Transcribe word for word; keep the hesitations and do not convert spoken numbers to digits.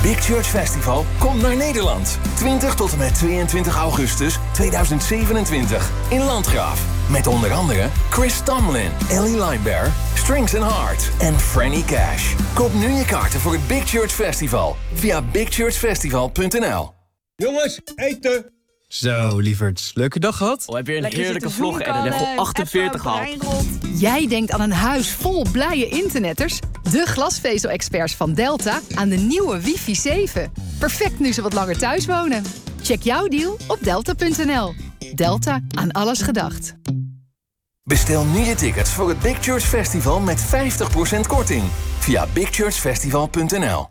Big Church Festival komt naar Nederland. twintig tot en met tweeëntwintig augustus tweeduizend zevenentwintig in Landgraaf. Met onder andere Chris Tomlin, Ellie Linebear, Strings and Heart en Franny Cash. Koop nu je kaarten voor het Big Church Festival via big church festival punt n l. Jongens, eten! Zo, lieverds. Leuke dag gehad? Oh, heb je een Lekker heerlijke zitten vlog en een zoenen, level achtenveertig even gehaald. brein rot. Jij denkt aan een huis vol blije internetters? De glasvezel-experts van Delta aan de nieuwe wifi zeven. Perfect nu ze wat langer thuis wonen. Check jouw deal op delta punt n l. Delta, aan alles gedacht. Bestel nu je tickets voor het Big Church Festival met vijftig procent korting via big church festival punt n l.